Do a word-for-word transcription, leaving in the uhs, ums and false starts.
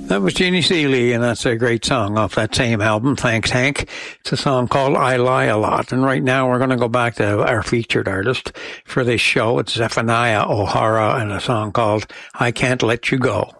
That was Jeannie Seely, and that's a great song off that same album, Thanks Hank. It's a song called I Lie a Lot. And right now we're going to go back to our featured artist for this show. It's Zephaniah O'Hara and a song called I Can't Let You Go.